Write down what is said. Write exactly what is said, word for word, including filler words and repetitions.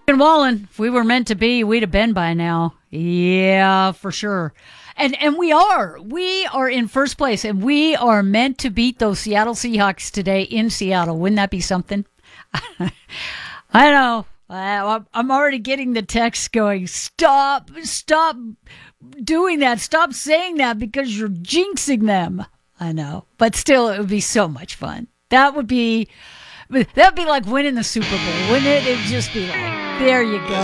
And Wallen, if we were meant to be, we'd have been by now. Yeah, for sure. And and we are. We are in first place, and we are meant to beat those Seattle Seahawks today in Seattle. Wouldn't that be something? I know. I- I'm already getting the text going, stop, stop doing that. Stop saying that because you're jinxing them. I know. But still, it would be so much fun. That would be, that would be like winning the Super Bowl, wouldn't it? It would just be like, there you go.